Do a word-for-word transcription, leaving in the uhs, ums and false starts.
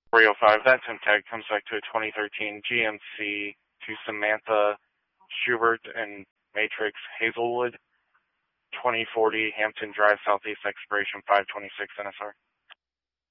three oh five, that Tim tag comes back to a twenty thirteen G M C to Samantha Schubert and Matrix Hazelwood, twenty forty Hampton Drive Southeast, expiration five twenty-six N S R.